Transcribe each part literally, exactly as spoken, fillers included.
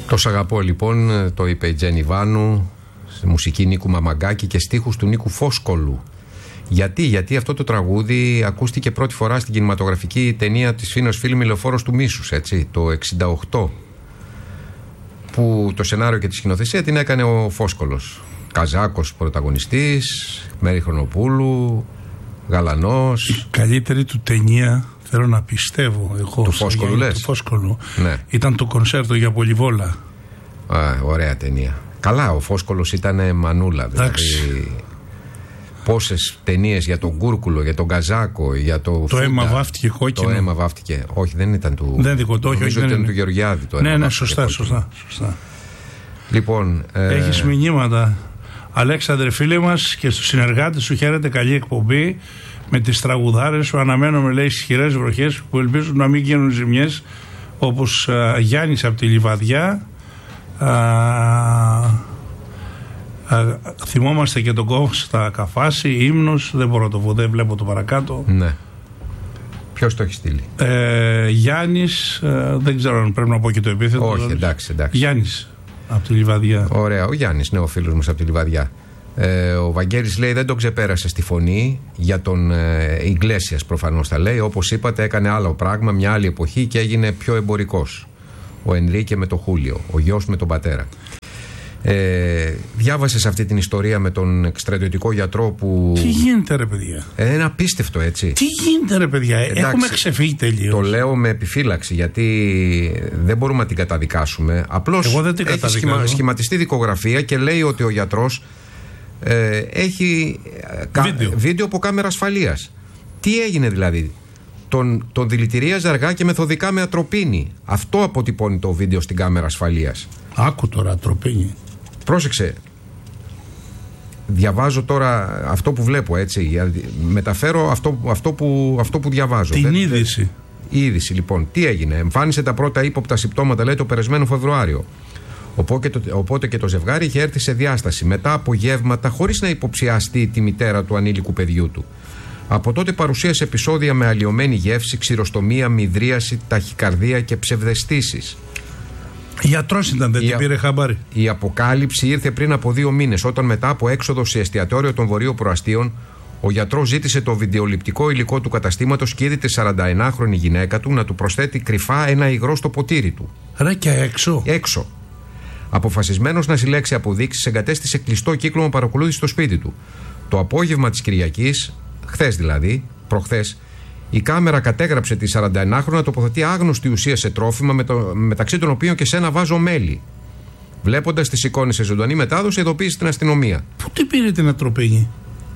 Το «Σ' αγαπώ» λοιπόν το είπε η Τζένι Βάνου, μουσική Νίκου Μαμαγκάκη και στίχους του Νίκου Φόσκολου. Γιατί, γιατί αυτό το τραγούδι ακούστηκε πρώτη φορά στην κινηματογραφική ταινία της Φίνος Φίλμ «Λεωφόρος του Μίσους», έτσι, το εξήντα οκτώ, που το σενάριο και τη σκηνοθεσία την έκανε ο Φόσκολος. Καζάκος πρωταγωνιστής, Μέρη Χρονοπούλου, γαλανός. Η καλύτερη του ταινία, θέλω να πιστεύω εγώ, του Φόσκολου λες? Του Φόσκολου, ναι. Ήταν το κονσέρτο για Πολυβόλα. Α, ωραία ταινία. Καλά, ο Φόσκολος ήταν μανούλα. Δηλαδή, πόσες ταινίες για τον Κούρκουλο, για τον Καζάκο, για το. Το Φούντα, αίμα βάφτηκε κόκκινο. Το αίμα βάφτηκε. Όχι, δεν ήταν του. Δεν δικό το, όχι, όχι, ήταν δεν του Γεωργιάδη. Το ναι, ναι, σωστά, σωστά, σωστά. Λοιπόν. Ε... Έχεις μηνύματα. Αλέξανδρε, φίλε μας, και στους συνεργάτες σου χαίρετε, καλή εκπομπή. Με τις τραγουδάρες σου αναμένουμε, λέει, ισχυρές βροχές που ελπίζουν να μην γίνουν ζημιές, όπως α, Γιάννης από τη Λιβαδιά. Α, α, θυμόμαστε και τον Κώστα Καφάση, ύμνος, δεν μπορώ να το πω, δεν βλέπω το παρακάτω. Ναι. Ποιος το έχει στείλει? Ε, Γιάννης, ε, δεν ξέρω αν πρέπει να πω και το επίθετο. Όχι, εντάξει, εντάξει. Γιάννης από τη Λιβαδιά. Ωραία, ο Γιάννης, ναι, ο φίλος μας από τη Λιβαδιά. Ε, ο Βαγγέλης λέει δεν τον ξεπέρασε στη φωνή. Για τον ε, Ιγκλέσιας προφανώς τα λέει. Όπως είπατε, έκανε άλλο πράγμα, μια άλλη εποχή και έγινε πιο εμπορικός. Ο Ενρίκε με τον Χούλιο, ο γιος με τον πατέρα. Ε, διάβασες αυτή την ιστορία με τον στρατιωτικό γιατρό που. Τι γίνεται, ρε παιδιά? Ε, είναι απίστευτο, έτσι. Τι γίνεται, ρε παιδιά? Εντάξει, έχουμε ξεφύγει τελείως. Το λέω με επιφύλαξη, γιατί δεν μπορούμε να την καταδικάσουμε. Απλώς έχει σχημα, σχηματιστεί δικογραφία και λέει ότι ο γιατρός ε, έχει βίντεο. βίντεο από κάμερα ασφαλείας. Τι έγινε δηλαδή? Τον, τον δηλητηρίαζε αργά και μεθοδικά με ατροπίνη. Αυτό αποτυπώνει το βίντεο στην κάμερα ασφαλείας. Άκου τώρα, ατροπίνη. Πρόσεξε. Διαβάζω τώρα αυτό που βλέπω, έτσι. Μεταφέρω αυτό, αυτό, που, αυτό που διαβάζω. Την δεν, είδηση. Η είδηση, λοιπόν. Τι έγινε? Εμφάνισε τα πρώτα ύποπτα συμπτώματα, λέει, το περασμένο Φεβρουάριο. Οπότε, το, οπότε και το ζευγάρι είχε έρθει σε διάσταση μετά από γεύματα, χωρίς να υποψιαστεί τη μητέρα του ανήλικου παιδιού του. Από τότε παρουσίασε επεισόδια με αλλοιωμένη γεύση, ξηροστομία, μυδρίαση, ταχυκαρδία και ψευδαισθήσεις. Γιατρός ήταν, δεν η, την πήρε χαμπάρι. Η αποκάλυψη ήρθε πριν από δύο μήνες, όταν μετά από έξοδο σε εστιατόριο των Βορείων Προαστίων, ο γιατρός ζήτησε το βιντεοληπτικό υλικό του καταστήματος και είδε τη σαρανταενάχρονη γυναίκα του να του προσθέτει κρυφά ένα υγρό στο ποτήρι του. Ρε, και έξω. Έξω. Αποφασισμένος να συλλέξει αποδείξεις, εγκατέστησε κλειστό κύκλωμα παρακολούθηση στο σπίτι του. Το απόγευμα της Κυριακής, χθες δηλαδή, προχθές, η κάμερα κατέγραψε τη σαρανταενάχρονα να τοποθετεί άγνωστη ουσία σε τρόφιμα, με το, μεταξύ των οποίων και σε ένα βάζο μέλι. Βλέποντας τις εικόνες σε ζωντανή μετάδοση, ειδοποίησε την αστυνομία. Πού την πήρε την ατροπίνη?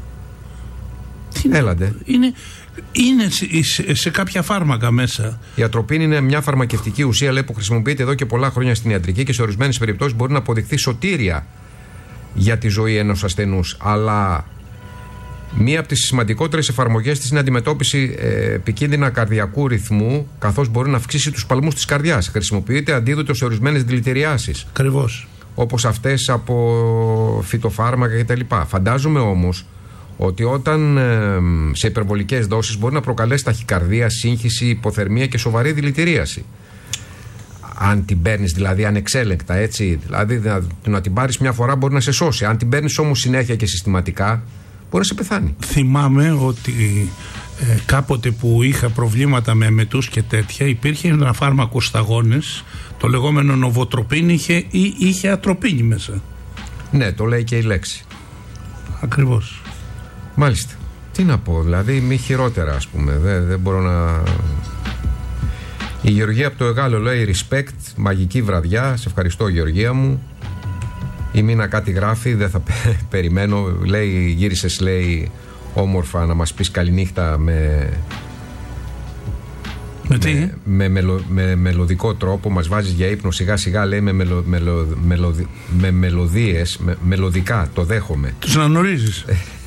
Έλαντε. Είναι, είναι σε, σε, σε κάποια φάρμακα μέσα. Η ατροπίνη είναι μια φαρμακευτική ουσία, λέει, που χρησιμοποιείται εδώ και πολλά χρόνια στην ιατρική και σε ορισμένες περιπτώσεις μπορεί να αποδειχθεί σωτήρια για τη ζωή ενός ασθενούς. Αλλά μία από τις σημαντικότερες εφαρμογές της είναι αντιμετώπιση ε, επικίνδυνα καρδιακού ρυθμού, καθώς μπορεί να αυξήσει τους παλμούς της καρδιάς. Χρησιμοποιείται αντίδοτο σε ορισμένες δηλητηριάσεις. Ακριβώς. Όπως αυτές από φυτοφάρμακα κτλ. Φαντάζομαι όμως ότι όταν ε, σε υπερβολικές δόσεις μπορεί να προκαλέσει ταχυκαρδία, σύγχυση, υποθερμία και σοβαρή δηλητηρίαση. Αν την παίρνεις δηλαδή ανεξέλεγκτα, έτσι, δηλαδή να, να την πάρεις μια φορά μπορεί να σε σώσει. Αν την παίρνεις όμως συνέχεια και συστηματικά, μπορεί να σε πεθάνει. Θυμάμαι ότι ε, κάποτε που είχα προβλήματα με μετούς και τέτοια, υπήρχε ένα φάρμακο σταγόνες, το λεγόμενο νοβοτροπίνη, είχε, ή, είχε ατροπίνη μέσα. Ναι, το λέει και η λέξη. Ακριβώς. Μάλιστα. Τι να πω, δηλαδή μη χειρότερα, ας πούμε. Δεν, δεν μπορώ να. Η Γεωργία από το Εγάλο λέει respect, μαγική βραδιά. Σε ευχαριστώ, Γεωργία μου. Η Μίνα κάτι γράφει, δεν θα περιμένω. Λέει, γύρισες, λέει, όμορφα να μας πεις καληνύχτα με. Με τι? Με, με, μελο, με μελωδικό τρόπο. Μας βάζεις για ύπνο σιγά σιγά, λέει, με, μελο, μελο, μελωδι, με μελωδίες, με, μελωδικά. Το δέχομαι. Τους αναγνωρίζεις?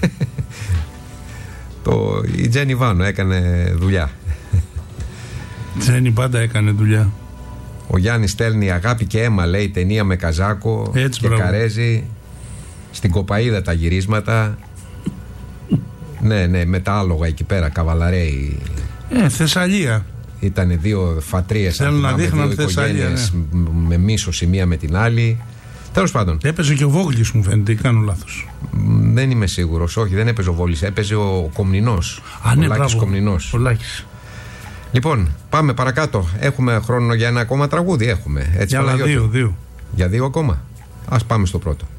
Το, η Τζένι Βάνου έκανε δουλειά. Η Τζένι πάντα έκανε δουλειά. Ο Γιάννης στέλνει αγάπη και αίμα, λέει, ταινία με Καζάκο. Έτσι, και μπράβο. Καρέζι. Στην Κοπαΐδα τα γυρίσματα. Ναι, ναι, με τα άλογα εκεί πέρα, καβαλαρέοι. Ε, Θεσσαλία. Ήταν δύο φατρίες. Θέλουν να δείχνουν Θεσσαλία. Ναι. Με μίσος η μία με την άλλη. Τέλος πάντων. Έπαιζε και ο Βόγλης, μου φαίνεται, ή κάνω λάθος. Δεν είμαι σίγουρος. Όχι, δεν έπαιζε ο Βόλης. Έπαιζε ο Κομνηνός. Α, ναι, ο Λάκης Κομνηνός. Ο Λάκης. Λοιπόν, πάμε παρακάτω. Έχουμε χρόνο για ένα ακόμα τραγούδι. Έχουμε. Έτσι, για άλλα δύο, δύο. Για δύο ακόμα. Ας πάμε στο πρώτο.